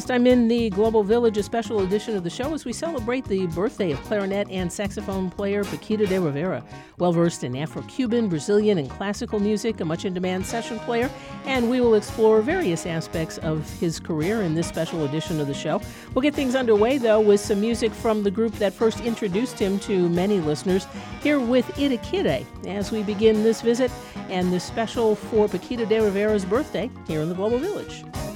This time in the Global Village, a special edition of the show as we celebrate the birthday of clarinet and saxophone player Paquito D'Rivera. Well-versed in Afro-Cuban, Brazilian, and classical music, a much-in-demand session player, and we will explore various aspects of his career in this special edition of the show. We'll get things underway, though, with some music from the group that first introduced him to many listeners, here with Itakire, as we begin this visit and this special for Paquito D'Rivera's birthday here in the Global Village.